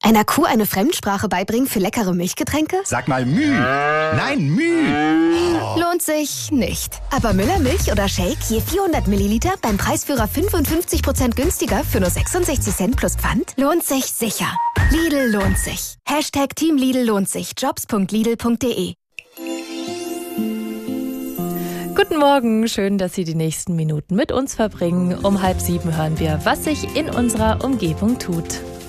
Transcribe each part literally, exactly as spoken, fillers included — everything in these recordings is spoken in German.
Einer Kuh eine Fremdsprache beibringen für leckere Milchgetränke? Sag mal Müh. Nein, Müh. Oh. Lohnt sich nicht. Aber Müller Milch oder Shake je vierhundert Milliliter beim Preisführer fünfundfünfzig Prozent günstiger für nur sechsundsechzig Cent plus Pfand? Lohnt sich sicher. Lidl lohnt sich. Hashtag Team Lidl lohnt sich. Jobs punkt lidl punkt de. Guten Morgen, schön, dass Sie die nächsten Minuten mit uns verbringen. Um halb sieben hören wir, was sich in unserer Umgebung tut.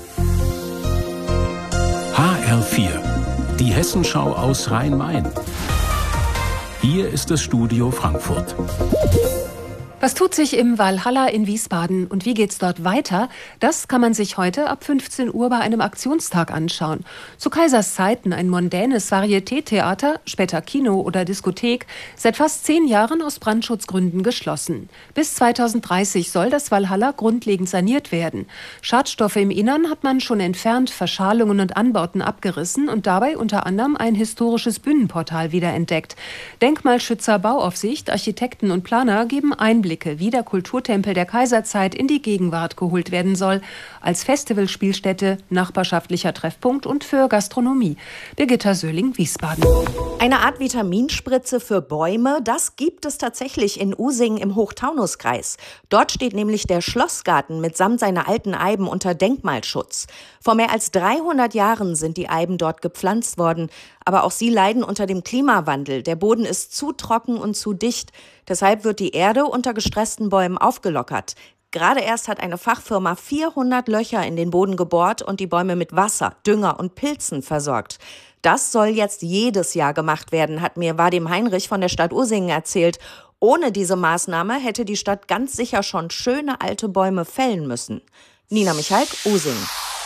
H R vier, die Hessenschau aus Rhein-Main. Hier ist das Studio Frankfurt. Was tut sich im Walhalla in Wiesbaden und wie geht's dort weiter? Das kann man sich heute ab fünfzehn Uhr bei einem Aktionstag anschauen. Zu Kaisers Zeiten ein mondänes Varieté-Theater, später Kino oder Diskothek, seit fast zehn Jahren aus Brandschutzgründen geschlossen. Bis zweitausenddreißig soll das Walhalla grundlegend saniert werden. Schadstoffe im Innern hat man schon entfernt, Verschalungen und Anbauten abgerissen und dabei unter anderem ein historisches Bühnenportal wiederentdeckt. Denkmalschützer, Bauaufsicht, Architekten und Planer geben Einblick, wie der Kulturtempel der Kaiserzeit in die Gegenwart geholt werden soll, als Festivalspielstätte, nachbarschaftlicher Treffpunkt und für Gastronomie. Birgitta Söhling, Wiesbaden. Eine Art Vitaminspritze für Bäume, das gibt es tatsächlich in Usingen im Hochtaunuskreis. Dort steht nämlich der Schlossgarten mitsamt seiner alten Eiben unter Denkmalschutz. Vor mehr als dreihundert Jahren sind die Eiben dort gepflanzt worden. Aber auch sie leiden unter dem Klimawandel. Der Boden ist zu trocken und zu dicht. Deshalb wird die Erde unter gestressten Bäumen aufgelockert. Gerade erst hat eine Fachfirma vierhundert Löcher in den Boden gebohrt und die Bäume mit Wasser, Dünger und Pilzen versorgt. Das soll jetzt jedes Jahr gemacht werden, hat mir Vadim Heinrich von der Stadt Usingen erzählt. Ohne diese Maßnahme hätte die Stadt ganz sicher schon schöne alte Bäume fällen müssen. Nina Michalk, Usingen.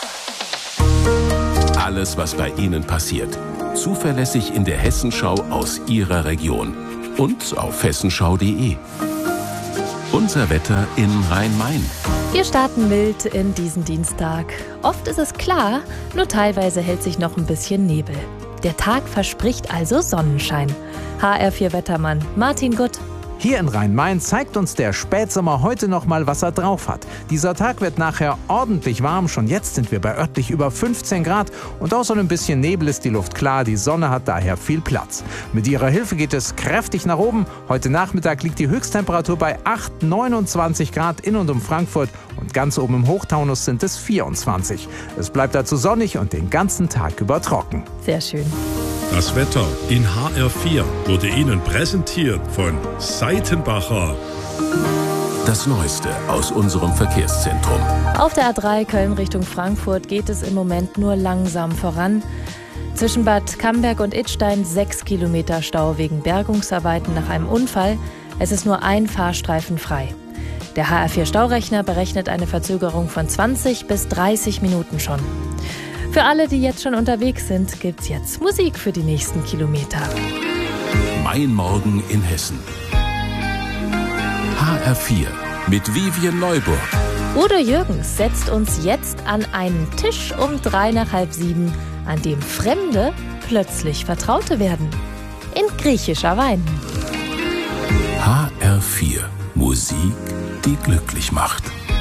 Alles, was bei Ihnen passiert, zuverlässig in der Hessenschau aus Ihrer Region und auf hessenschau punkt de. Unser Wetter in Rhein-Main. Wir starten mild in diesen Dienstag. Oft ist es klar, nur teilweise hält sich noch ein bisschen Nebel. Der Tag verspricht also Sonnenschein. H R vier Wettermann Martin Gutt. Hier in Rhein-Main zeigt uns der Spätsommer heute noch mal, was er drauf hat. Dieser Tag wird nachher ordentlich warm. Schon jetzt sind wir bei örtlich über fünfzehn Grad. Und außer ein bisschen Nebel ist die Luft klar. Die Sonne hat daher viel Platz. Mit ihrer Hilfe geht es kräftig nach oben. Heute Nachmittag liegt die Höchsttemperatur bei acht, neunundzwanzig Grad in und um Frankfurt. Und ganz oben im Hochtaunus sind es vierundzwanzig. Es bleibt dazu sonnig und den ganzen Tag über trocken. Sehr schön. Das Wetter in H R vier wurde Ihnen präsentiert von Seitenbacher. Das Neueste aus unserem Verkehrszentrum. Auf der A drei Köln Richtung Frankfurt geht es im Moment nur langsam voran. Zwischen Bad Camberg und Idstein sechs Kilometer Stau wegen Bergungsarbeiten nach einem Unfall. Es ist nur ein Fahrstreifen frei. Der H R vier Staurechner berechnet eine Verzögerung von zwanzig bis dreißig Minuten schon. Für alle, die jetzt schon unterwegs sind, gibt's jetzt Musik für die nächsten Kilometer. Mein Morgen in Hessen. H R vier mit Vivian Neuburg. Udo Jürgens setzt uns jetzt an einen Tisch um drei nach halb sieben, an dem Fremde plötzlich Vertraute werden. In griechischer Wein. H R vier. Musik, die glücklich macht.